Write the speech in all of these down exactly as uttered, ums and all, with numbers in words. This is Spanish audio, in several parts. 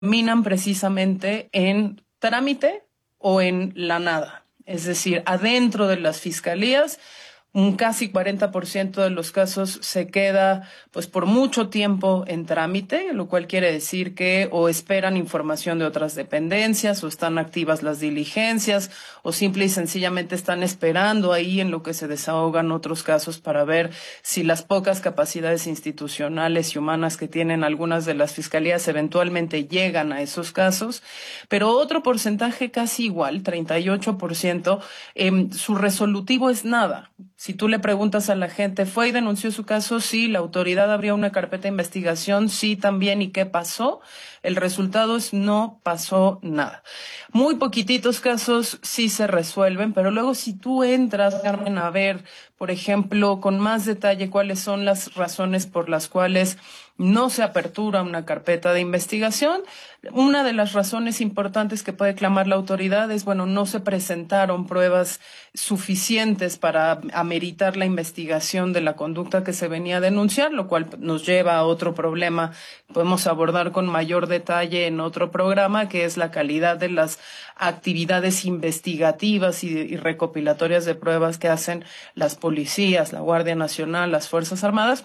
terminan precisamente en trámite o en la nada. Es decir, adentro de las fiscalías, un casi cuarenta por ciento de los casos se queda pues por mucho tiempo en trámite, lo cual quiere decir que o esperan información de otras dependencias o están activas las diligencias o simple y sencillamente están esperando ahí en lo que se desahogan otros casos para ver si las pocas capacidades institucionales y humanas que tienen algunas de las fiscalías eventualmente llegan a esos casos. Pero otro porcentaje casi igual, treinta y ocho por ciento, eh, su resolutivo es nada. Si tú le preguntas a la gente, ¿fue y denunció su caso? Sí. ¿La autoridad abrió una carpeta de investigación? Sí, también. ¿Y qué pasó? El resultado es no pasó nada. Muy poquititos casos sí se resuelven, pero luego si tú entras, Carmen, a ver, por ejemplo, con más detalle cuáles son las razones por las cuales no se apertura una carpeta de investigación, una de las razones importantes que puede clamar la autoridad es, bueno, no se presentaron pruebas suficientes para ameritar la investigación de la conducta que se venía a denunciar, lo cual nos lleva a otro problema que podemos abordar con mayor detalle en otro programa, que es la calidad de las actividades investigativas y, y recopilatorias de pruebas que hacen las policías, la Guardia Nacional, las Fuerzas Armadas.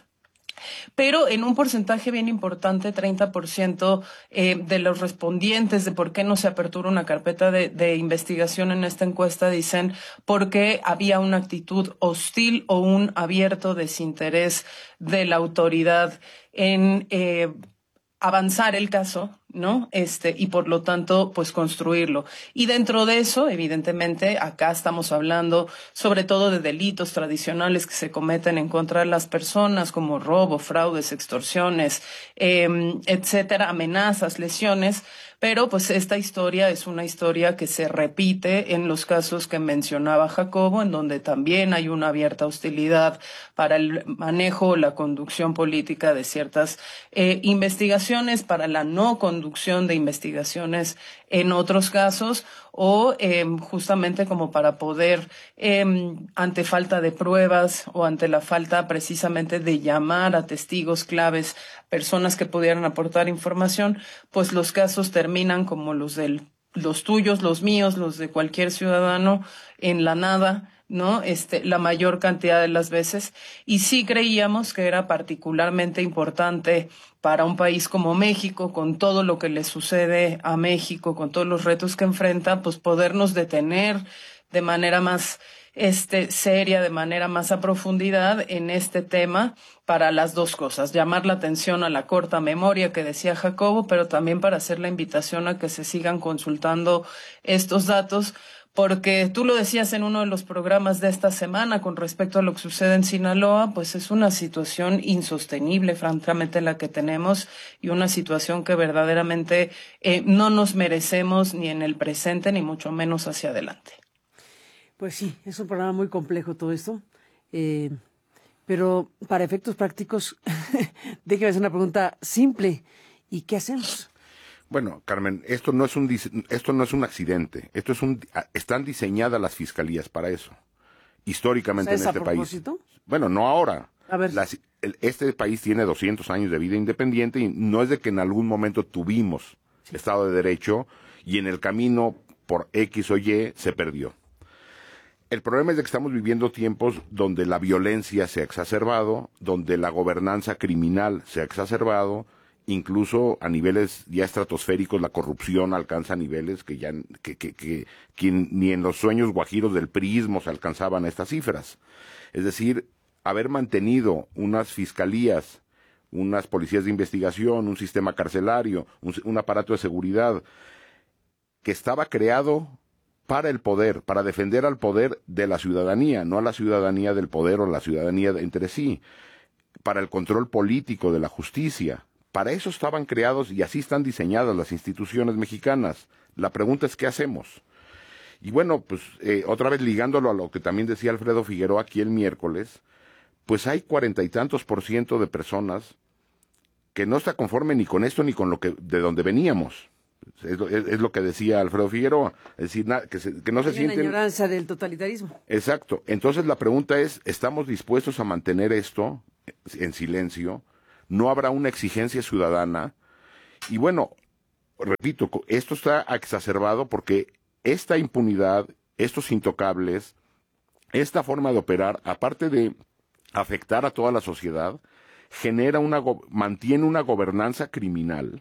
Pero en un porcentaje bien importante, treinta por ciento eh, de los respondientes de por qué no se apertura una carpeta de, de investigación en esta encuesta dicen porque había una actitud hostil o un abierto desinterés de la autoridad en eh, avanzar el caso, ¿no? Este, y por lo tanto, pues construirlo. Y dentro de eso, evidentemente, acá estamos hablando sobre todo de delitos tradicionales que se cometen en contra de las personas, como robo, fraudes, extorsiones, eh, etcétera, amenazas, lesiones. Pero pues esta historia es una historia que se repite en los casos que mencionaba Jacobo, en donde también hay una abierta hostilidad para el manejo o la conducción política de ciertas eh, investigaciones, para la no conducción de investigaciones en otros casos, o eh, justamente como para poder, eh, ante falta de pruebas o ante la falta precisamente de llamar a testigos claves, personas que pudieran aportar información, pues los casos terminan como los del, los tuyos, los míos, los de cualquier ciudadano, en la nada, ¿no? Este, la mayor cantidad de las veces. Y sí creíamos que era particularmente importante para un país como México, con todo lo que le sucede a México, con todos los retos que enfrenta, pues podernos detener de manera más este, seria, de manera más a profundidad en este tema para las dos cosas, llamar la atención a la corta memoria que decía Jacobo, pero también para hacer la invitación a que se sigan consultando estos datos, porque tú lo decías en uno de los programas de esta semana con respecto a lo que sucede en Sinaloa, pues es una situación insostenible, francamente, la que tenemos y una situación que verdaderamente eh, no nos merecemos ni en el presente ni mucho menos hacia adelante. Pues sí, es un programa muy complejo todo esto, eh, pero para efectos prácticos, déjeme hacer una pregunta simple. ¿Y qué hacemos? Bueno, Carmen, esto no es un esto no es un accidente. Esto es un están diseñadas las fiscalías para eso. Históricamente, ¿Es en a este país. propósito? Bueno, no ahora. A ver. Las, el, este país tiene doscientos años de vida independiente y no es de que en algún momento tuvimos sí. Estado de Derecho y en el camino por X o Y se perdió. El problema es de que estamos viviendo tiempos donde la violencia se ha exacerbado, donde la gobernanza criminal se ha exacerbado, incluso a niveles ya estratosféricos la corrupción alcanza niveles que ya que, que, que, que ni en los sueños guajiros del priismo se alcanzaban estas cifras. Es decir, haber mantenido unas fiscalías, unas policías de investigación, un sistema carcelario, un, un aparato de seguridad que estaba creado para el poder, para defender al poder de la ciudadanía, no a la ciudadanía del poder o la ciudadanía entre sí, para el control político de la justicia. Para eso estaban creados y así están diseñadas las instituciones mexicanas. La pregunta es, ¿qué hacemos? Y bueno, pues eh, otra vez ligándolo a lo que también decía Alfredo Figueroa aquí el miércoles, pues hay cuarenta y tantos por ciento de personas que no está conforme ni con esto ni con lo que de donde veníamos. Es lo, es, es lo que decía Alfredo Figueroa, es decir, na, que, se, que no se hay sienten... una añoranza del totalitarismo. Exacto. Entonces la pregunta es, ¿estamos dispuestos a mantener esto en silencio? ¿No habrá una exigencia ciudadana? Y bueno, repito, esto está exacerbado porque esta impunidad, estos intocables, esta forma de operar, aparte de afectar a toda la sociedad, genera una, mantiene una gobernanza criminal.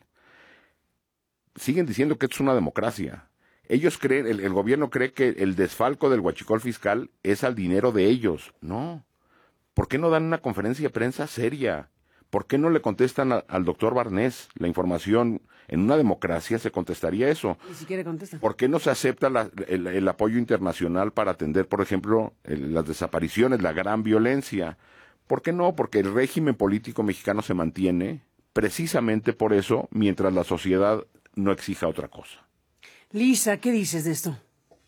Siguen diciendo que esto es una democracia. Ellos creen, el, el gobierno cree que el desfalco del huachicol fiscal es al dinero de ellos. No. ¿Por qué no dan una conferencia de prensa seria? ¿Por qué no le contestan a, al doctor Barnés la información? En una democracia se contestaría eso. Ni siquiera contestan. ¿Por qué no se acepta la, el, el apoyo internacional para atender, por ejemplo, el, las desapariciones, la gran violencia? ¿Por qué no? Porque el régimen político mexicano se mantiene precisamente por eso, mientras la sociedad no exija otra cosa. Lisa, ¿qué dices de esto?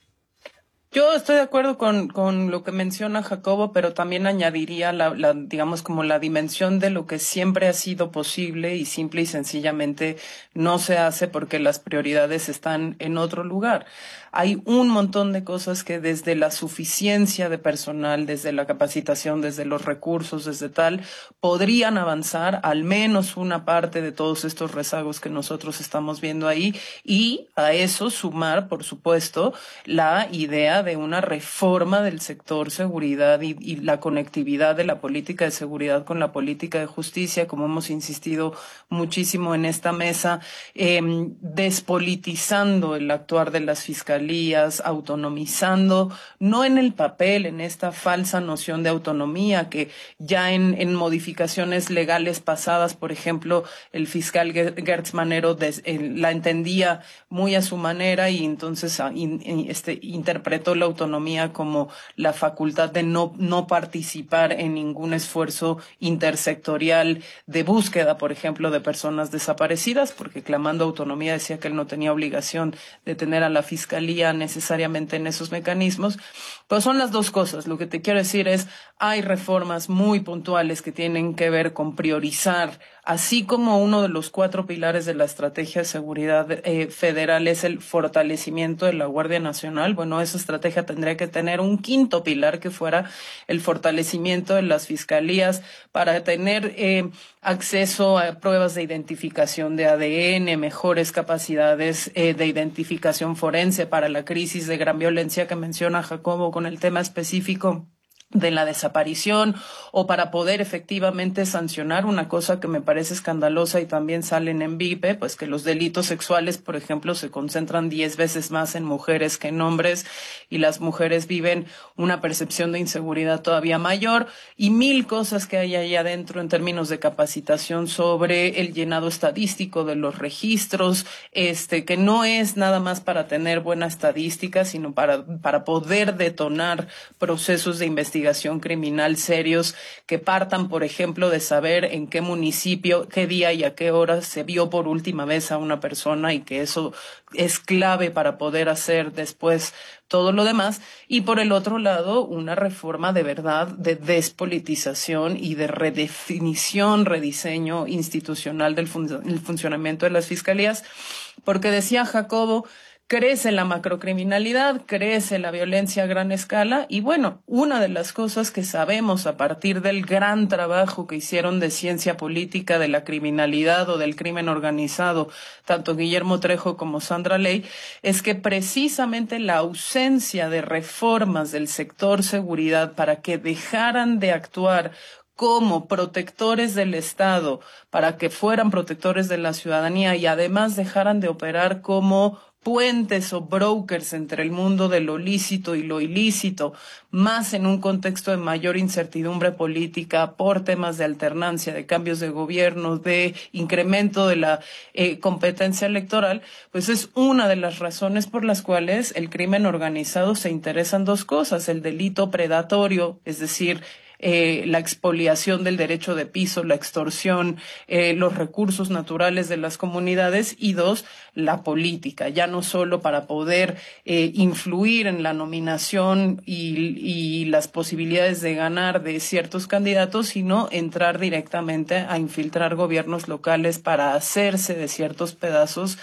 Yo estoy de acuerdo con, con lo que menciona Jacobo, pero también añadiría la, la, digamos, como la dimensión de lo que siempre ha sido posible y simple y sencillamente no se hace porque las prioridades están en otro lugar. Hay un montón de cosas que desde la suficiencia de personal, desde la capacitación, desde los recursos, desde tal, podrían avanzar al menos una parte de todos estos rezagos que nosotros estamos viendo ahí y a eso sumar, por supuesto, la idea de una reforma del sector seguridad y, y la conectividad de la política de seguridad con la política de justicia, como hemos insistido muchísimo en esta mesa, eh, despolitizando el actuar de las fiscalías, autonomizando, no en el papel, en esta falsa noción de autonomía que ya en, en modificaciones legales pasadas, por ejemplo, el fiscal Gertz Manero des, eh, la entendía muy a su manera y entonces in, in, este, interpretó la autonomía como la facultad de no, no participar en ningún esfuerzo intersectorial de búsqueda, por ejemplo, de personas desaparecidas, porque clamando autonomía decía que él no tenía obligación de tener a la fiscalía necesariamente en esos mecanismos. Pues son las dos cosas. Lo que te quiero decir es, hay reformas muy puntuales que tienen que ver con priorizar, así como uno de los cuatro pilares de la estrategia de seguridad eh, federal es el fortalecimiento de la Guardia Nacional. Bueno, esa estrategia tendría que tener un quinto pilar que fuera el fortalecimiento de las fiscalías para tener eh, acceso a pruebas de identificación de A D N, mejores capacidades eh, de identificación forense para la crisis de gran violencia que menciona Jacobo con el tema específico de la desaparición o para poder efectivamente sancionar una cosa que me parece escandalosa y también salen en V I P E, pues que los delitos sexuales, por ejemplo, se concentran diez veces más en mujeres que en hombres y las mujeres viven una percepción de inseguridad todavía mayor y mil cosas que hay ahí adentro en términos de capacitación sobre el llenado estadístico de los registros, este que no es nada más para tener buena estadística, sino para, para poder detonar procesos de investigación investigación criminal serios que partan, por ejemplo, de saber en qué municipio, qué día y a qué hora se vio por última vez a una persona y que eso es clave para poder hacer después todo lo demás. Y por el otro lado, una reforma de verdad de despolitización y de redefinición, rediseño institucional del fun- el funcionamiento de las fiscalías, porque decía Jacobo, crece la macrocriminalidad, crece la violencia a gran escala y bueno, una de las cosas que sabemos a partir del gran trabajo que hicieron de ciencia política de la criminalidad o del crimen organizado, tanto Guillermo Trejo como Sandra Ley, es que precisamente la ausencia de reformas del sector seguridad para que dejaran de actuar como protectores del Estado, para que fueran protectores de la ciudadanía y además dejaran de operar como puentes o brokers entre el mundo de lo lícito y lo ilícito, más en un contexto de mayor incertidumbre política por temas de alternancia, de cambios de gobierno, de incremento de la eh, competencia electoral, pues es una de las razones por las cuales el crimen organizado se interesa en dos cosas, el delito predatorio, es decir, Eh, la expoliación del derecho de piso, la extorsión, eh, los recursos naturales de las comunidades y dos, la política, ya no solo para poder eh, influir en la nominación y, y las posibilidades de ganar de ciertos candidatos, sino entrar directamente a infiltrar gobiernos locales para hacerse de ciertos pedazos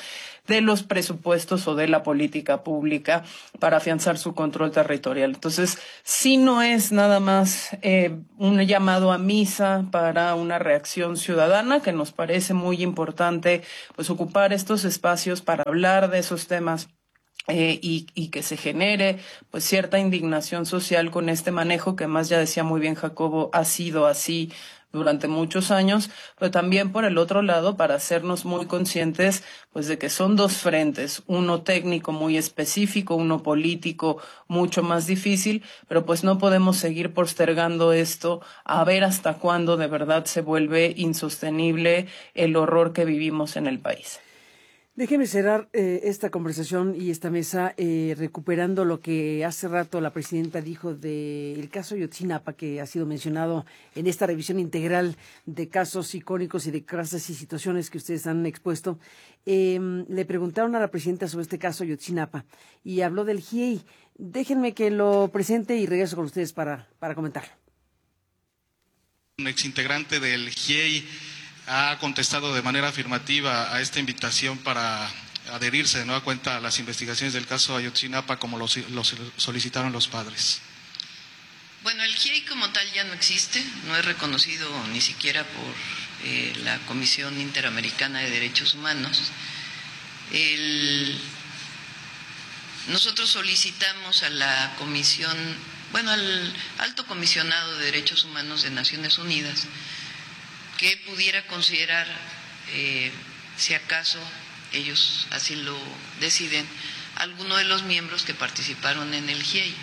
de los presupuestos o de la política pública para afianzar su control territorial. Entonces, sí no es nada más eh, un llamado a misa para una reacción ciudadana, que nos parece muy importante pues ocupar estos espacios para hablar de esos temas. Eh, y, y que se genere pues cierta indignación social con este manejo que, más ya decía muy bien Jacobo, ha sido así durante muchos años, pero también por el otro lado para hacernos muy conscientes pues de que son dos frentes, uno técnico muy específico, uno político mucho más difícil, pero pues no podemos seguir postergando esto a ver hasta cuándo de verdad se vuelve insostenible el horror que vivimos en el país. Déjeme cerrar eh, esta conversación y esta mesa eh, recuperando lo que hace rato la presidenta dijo del caso Ayotzinapa, que ha sido mencionado en esta revisión integral de casos icónicos y de casos y situaciones que ustedes han expuesto. Eh, le preguntaron a la presidenta sobre este caso Ayotzinapa y habló del G I E I. Déjenme que lo presente y regreso con ustedes para, para comentarlo. Un exintegrante del G I E I ha contestado de manera afirmativa a esta invitación para adherirse de nueva cuenta a las investigaciones del caso Ayotzinapa, como lo, lo solicitaron los padres. Bueno, el G I E I como tal ya no existe, no es reconocido ni siquiera por eh, la Comisión Interamericana de Derechos Humanos. El, nosotros solicitamos a la Comisión, bueno, al Alto Comisionado de Derechos Humanos de Naciones Unidas, que pudiera considerar, eh, si acaso ellos así lo deciden, alguno de los miembros que participaron en el G I E I.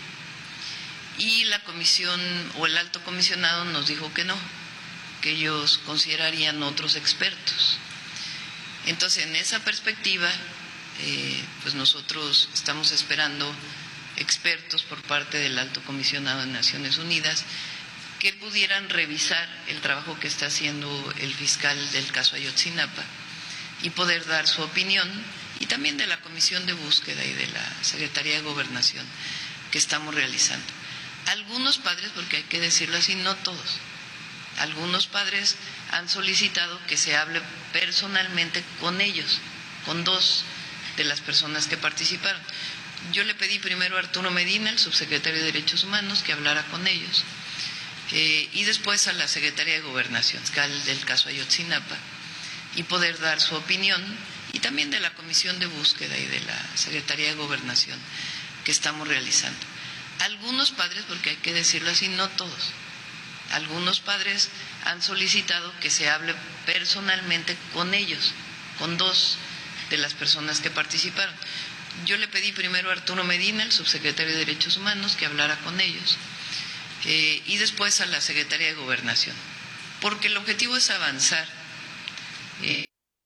Y la comisión o el alto comisionado nos dijo que no, que ellos considerarían otros expertos. Entonces, en esa perspectiva, eh, pues nosotros estamos esperando expertos por parte del alto comisionado de Naciones Unidas que pudieran revisar el trabajo que está haciendo el fiscal del caso Ayotzinapa y poder dar su opinión, y también de la Comisión de Búsqueda y de la Secretaría de Gobernación que estamos realizando. Algunos padres, porque hay que decirlo así, no todos, algunos padres han solicitado que se hable personalmente con ellos, con dos de las personas que participaron. Yo le pedí primero a Arturo Medina, el subsecretario de Derechos Humanos, que hablara con ellos. Eh, y después a la Secretaría de Gobernación fiscal del caso Ayotzinapa y poder dar su opinión, y también de la Comisión de Búsqueda y de la Secretaría de Gobernación que estamos realizando. Algunos padres, porque hay que decirlo así, no todos, algunos padres han solicitado que se hable personalmente con ellos, con dos de las personas que participaron. Yo le pedí primero a Arturo Medina, el subsecretario de Derechos Humanos, que hablara con ellos. Eh, y después a la Secretaría de Gobernación, porque el objetivo es avanzar eh,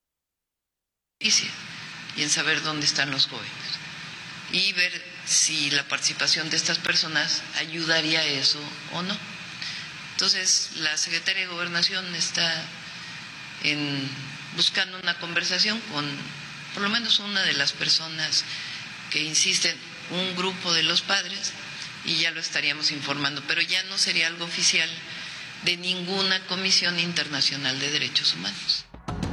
y en saber dónde están los jóvenes y ver si la participación de estas personas ayudaría a eso o no. Entonces, la Secretaría de Gobernación está en, buscando una conversación con por lo menos una de las personas que insisten, un grupo de los padres, y ya lo estaríamos informando, pero ya no sería algo oficial de ninguna Comisión Internacional de Derechos Humanos.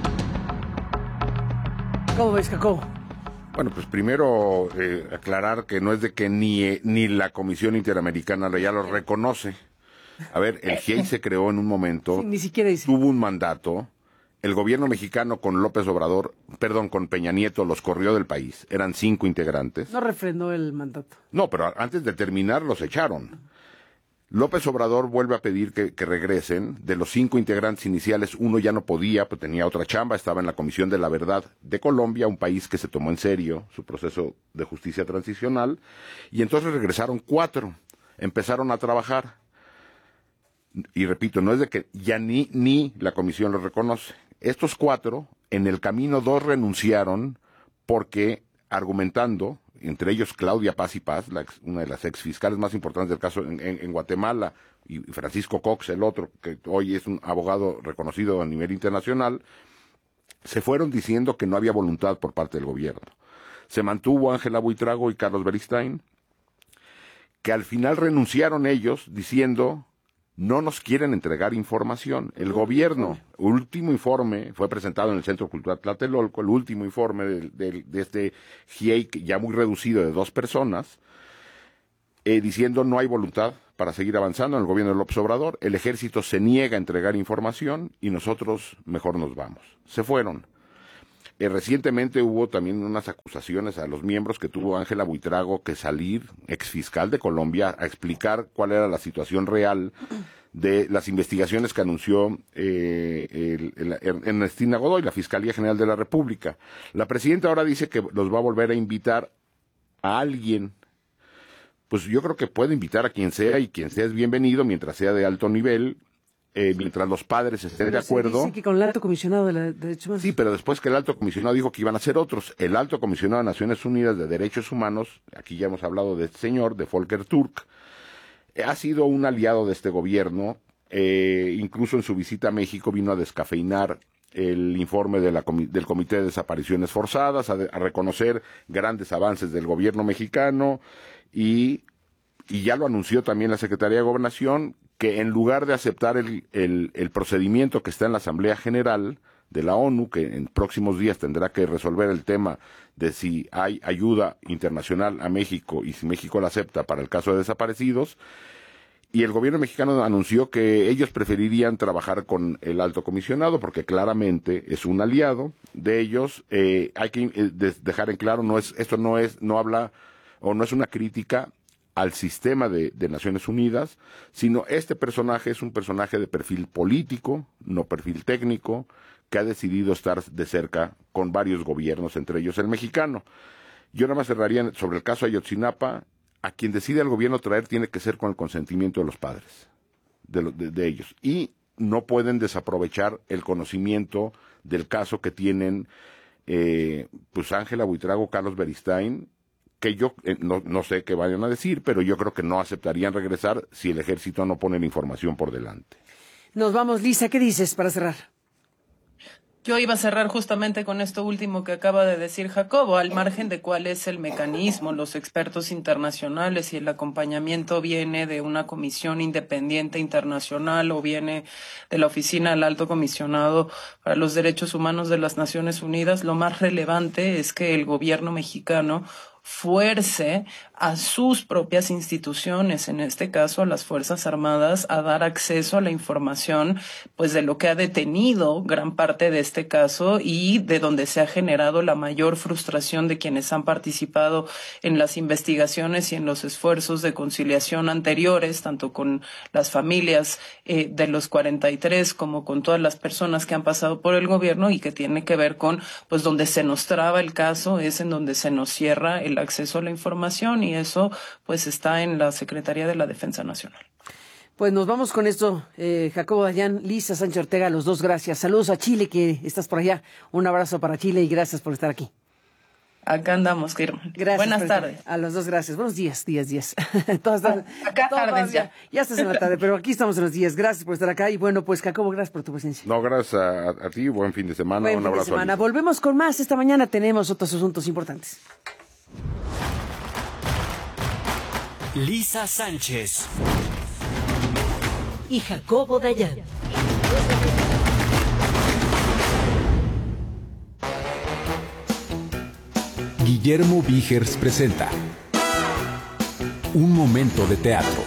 ¿Cómo ves, Jacobo? Bueno, pues primero eh, aclarar que no es de que ni, ni la Comisión Interamericana ya lo reconoce. A ver, el G I E I se creó en un momento, Sí, ni siquiera dice. tuvo un mandato, el gobierno mexicano con López Obrador, perdón, con Peña Nieto los corrió del país, eran cinco integrantes. No refrendó el mandato. No, pero antes de terminar los echaron. López Obrador vuelve a pedir que, que regresen. De los cinco integrantes iniciales, uno ya no podía, pues tenía otra chamba, estaba en la Comisión de la Verdad de Colombia, un país que se tomó en serio su proceso de justicia transicional, y entonces regresaron cuatro, empezaron a trabajar. Y repito, no es de que ya ni, ni la comisión lo reconoce. Estos cuatro, en el camino dos renunciaron porque, argumentando, entre ellos Claudia Paz y Paz, la ex, una de las ex fiscales más importantes del caso en, en, en Guatemala, y Francisco Cox, el otro, que hoy es un abogado reconocido a nivel internacional, se fueron diciendo que no había voluntad por parte del gobierno. Se mantuvo Ángela Buitrago y Carlos Beristain, que al final renunciaron ellos diciendo: no nos quieren entregar información. El gobierno, último informe, fue presentado en el Centro Cultural Tlatelolco, el último informe de, de, de este G I E I ya muy reducido de dos personas, eh, diciendo no hay voluntad para seguir avanzando en el gobierno de López Obrador, el ejército se niega a entregar información y nosotros mejor nos vamos. Se fueron. Eh, recientemente hubo también unas acusaciones a los miembros que tuvo Ángela Buitrago que salir, exfiscal de Colombia, a explicar cuál era la situación real de las investigaciones que anunció eh, el, el, Ernestina Godoy, la Fiscalía General de la República. La presidenta ahora dice que los va a volver a invitar a alguien. Pues yo creo que puede invitar a quien sea y quien sea es bienvenido mientras sea de alto nivel. Eh, mientras los padres estén pero de acuerdo. Se dice que con el alto comisionado de, la, de Derechos Humanos. Sí, pero después que el alto comisionado dijo que iban a ser otros. El alto comisionado de Naciones Unidas de Derechos Humanos, aquí ya hemos hablado de este señor, de Volker Turk, eh, ha sido un aliado de este gobierno. Eh, incluso en su visita a México vino a descafeinar el informe de la, del Comité de Desapariciones Forzadas, a, de, a reconocer grandes avances del gobierno mexicano y, y ya lo anunció también la Secretaría de Gobernación, que en lugar de aceptar el, el, el procedimiento que está en la Asamblea General de la ONU, que en próximos días tendrá que resolver el tema de si hay ayuda internacional a México y si México la acepta para el caso de desaparecidos, y el gobierno mexicano anunció que ellos preferirían trabajar con el alto comisionado porque claramente es un aliado de ellos. Eh, hay que eh, dejar en claro, no es, esto no es, no habla o no es una crítica al sistema de, de Naciones Unidas, sino este personaje es un personaje de perfil político, no perfil técnico, que ha decidido estar de cerca con varios gobiernos, entre ellos el mexicano. Yo nada más cerraría sobre el caso Ayotzinapa, a quien decide el gobierno traer tiene que ser con el consentimiento de los padres, de, lo, de, de ellos, y no pueden desaprovechar el conocimiento del caso que tienen eh, pues Ángela Buitrago, Carlos Beristain, que yo eh, no, no sé qué vayan a decir, pero yo creo que no aceptarían regresar si el ejército no pone la información por delante. Nos vamos, Lisa, ¿qué dices para cerrar? Yo iba a cerrar justamente con esto último que acaba de decir Jacobo, al margen de cuál es el mecanismo, los expertos internacionales y el acompañamiento viene de una comisión independiente internacional o viene de la Oficina del Alto Comisionado para los Derechos Humanos de las Naciones Unidas, lo más relevante es que el gobierno mexicano fuerce a sus propias instituciones, en este caso a las Fuerzas Armadas, a dar acceso a la información pues de lo que ha detenido gran parte de este caso y de donde se ha generado la mayor frustración de quienes han participado en las investigaciones y en los esfuerzos de conciliación anteriores, tanto con las familias eh, de los cuarenta y tres como con todas las personas que han pasado por el gobierno y que tiene que ver con pues donde se nos traba el caso es en donde se nos cierra el acceso a la información y eso pues está en la Secretaría de la Defensa Nacional. Pues nos vamos con esto, eh, Jacobo Dayan, Lisa Sánchez Ortega, los dos gracias. Saludos a Chile, que estás por allá. Un abrazo para Chile y gracias por estar aquí. Acá andamos, Kirman. Gracias. Buenas tardes. A los dos, gracias. Buenos días, días, días. Todas tardes. Acá tardes ya. Ya estás en la tarde, pero aquí estamos en los días. Gracias por estar acá. Y bueno, pues Jacobo, gracias por tu presencia. No, gracias a, a ti. Buen fin de semana. Buen Un fin abrazo. De semana. Volvemos con más. Esta mañana tenemos otros asuntos importantes. Lisa Sánchez y Jacobo Dayan. Guillermo Vigers presenta Un momento de teatro.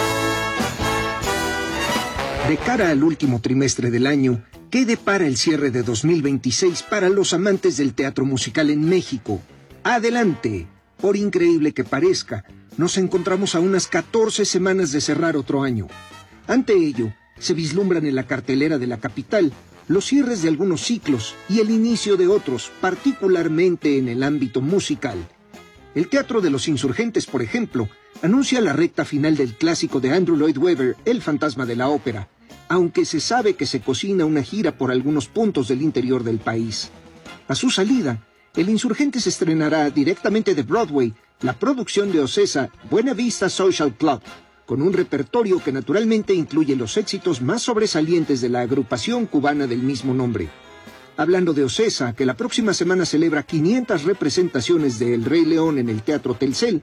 De cara al último trimestre del año, ¿qué depara el cierre de dos mil veintiséis para los amantes del teatro musical en México? ¡Adelante! Por increíble que parezca, nos encontramos a unas catorce semanas de cerrar otro año. Ante ello, se vislumbran en la cartelera de la capital los cierres de algunos ciclos y el inicio de otros, particularmente en el ámbito musical. El Teatro de los Insurgentes, por ejemplo, anuncia la recta final del clásico de Andrew Lloyd Webber, El fantasma de la ópera, aunque se sabe que se cocina una gira por algunos puntos del interior del país. A su salida, el Insurgentes estrenará directamente de Broadway la producción de Ocesa Buena Vista Social Club, con un repertorio que naturalmente incluye los éxitos más sobresalientes de la agrupación cubana del mismo nombre. Hablando de Ocesa, que la próxima semana celebra quinientas representaciones de El Rey León en el Teatro Telcel,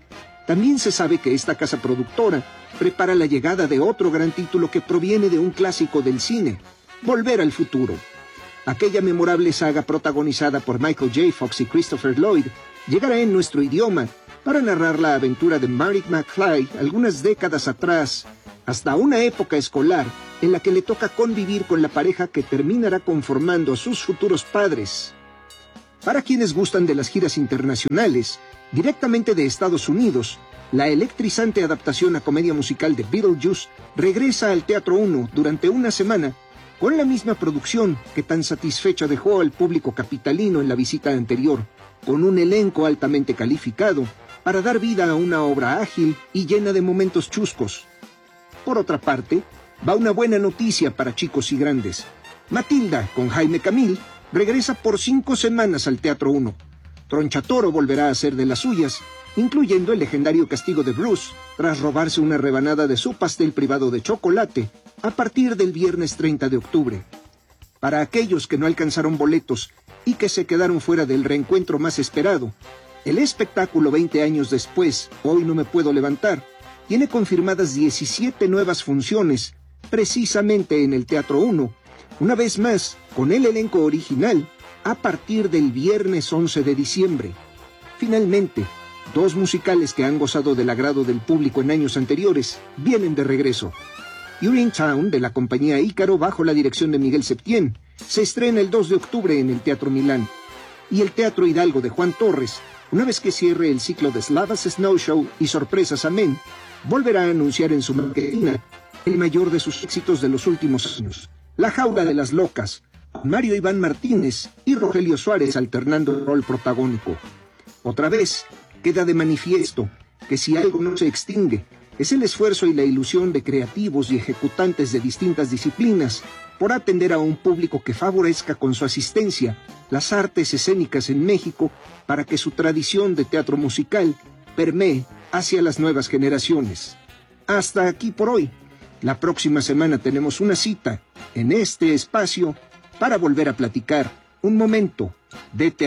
También se sabe que esta casa productora prepara la llegada de otro gran título que proviene de un clásico del cine, Volver al Futuro. Aquella memorable saga protagonizada por Michael J. Fox y Christopher Lloyd llegará en nuestro idioma para narrar la aventura de Marty McFly algunas décadas atrás, hasta una época escolar en la que le toca convivir con la pareja que terminará conformando a sus futuros padres. Para quienes gustan de las giras internacionales, directamente de Estados Unidos, la electrizante adaptación a comedia musical de Beetlejuice regresa al Teatro uno durante una semana con la misma producción que tan satisfecha dejó al público capitalino en la visita anterior, con un elenco altamente calificado para dar vida a una obra ágil y llena de momentos chuscos. Por otra parte, va una buena noticia para chicos y grandes. Matilda, con Jaime Camil, regresa por cinco semanas al Teatro uno. Tronchatoro volverá a ser de las suyas, incluyendo el legendario castigo de Bruce, tras robarse una rebanada de su pastel privado de chocolate, a partir del viernes treinta de octubre. Para aquellos que no alcanzaron boletos y que se quedaron fuera del reencuentro más esperado, el espectáculo veinte años después, Hoy no me puedo levantar, tiene confirmadas diecisiete nuevas funciones, precisamente en el Teatro uno, una vez más con el elenco original, a partir del viernes once de diciembre. Finalmente, dos musicales que han gozado del agrado del público en años anteriores vienen de regreso. Urinetown, de la compañía Ícaro bajo la dirección de Miguel Septién, se estrena el dos de octubre en el Teatro Milán. Y el Teatro Hidalgo de Juan Torres, una vez que cierre el ciclo de Slavas Snow Show y Sorpresas Amén, volverá a anunciar en su marquetina el mayor de sus éxitos de los últimos años, La Jaula de las Locas, con Mario Iván Martínez y Rogelio Suárez alternando el rol protagónico. Otra vez, queda de manifiesto que si algo no se extingue, es el esfuerzo y la ilusión de creativos y ejecutantes de distintas disciplinas por atender a un público que favorezca con su asistencia las artes escénicas en México para que su tradición de teatro musical permee hacia las nuevas generaciones. Hasta aquí por hoy. La próxima semana tenemos una cita en este espacio para volver a platicar un momento de teatro.